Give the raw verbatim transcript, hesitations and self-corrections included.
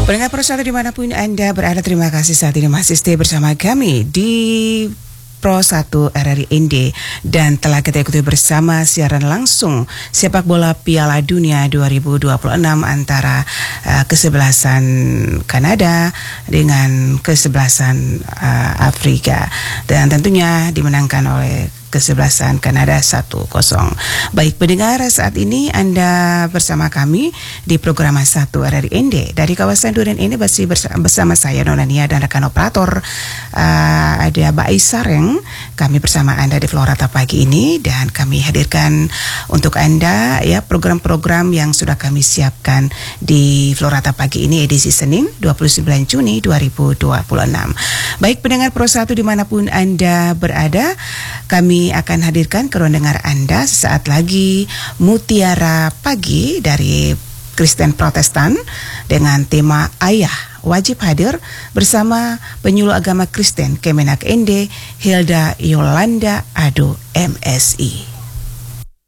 Pendengar Pro satu dimanapun Anda berada, terima kasih saat ini masih stay bersama kami di Pro satu R R I N D dan telah kita ikuti bersama siaran langsung sepak bola Piala Dunia dua ribu dua puluh enam antara uh, kesebelasan Kanada dengan kesebelasan uh, Afrika, dan tentunya dimenangkan oleh kesebelasan Kanada satu kosong. Baik pendengar, saat ini Anda bersama kami di program satu R R I N D dari kawasan Duren ini, masih bersama saya Nona Nia dan rekan operator uh, ada Mbak Isareng. Kami bersama Anda di Florata pagi ini, dan kami hadirkan untuk Anda ya program-program yang sudah kami siapkan di Florata pagi ini edisi Senin dua puluh sembilan Juni dua ribu dua puluh enam. Baik pendengar Pro satu dimanapun Anda berada, kami akan hadirkan ke ruang dengar Anda sesaat lagi Mutiara Pagi dari Kristen Protestan dengan tema Ayah Wajib Hadir bersama penyuluh agama Kristen Kemenak N D Hilda Yolanda Ado M Si.